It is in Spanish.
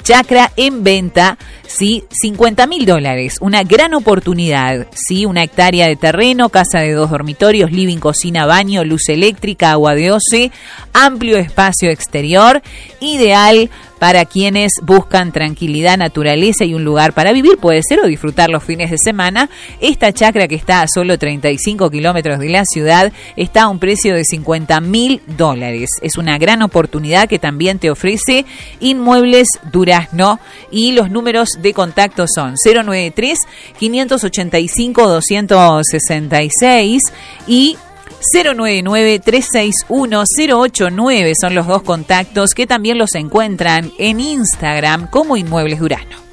chacra en venta, ¿sí? $50.000, una gran oportunidad, ¿sí? Una hectárea de terreno, casa de 2 dormitorios, living, cocina, baño, luz eléctrica, agua de OCE, amplio espacio exterior, ideal para quienes buscan tranquilidad, naturaleza y un lugar para vivir, puede ser, o disfrutar los fines de semana. Esta chacra, que está a solo 35 kilómetros de la ciudad, está a un precio de $50.000. Es una gran oportunidad que también te ofrece Inmuebles Durazno, y los números de contacto son 093-585-266 y 099-361-089, son los dos contactos que también los encuentran en Instagram como Inmuebles Durazno.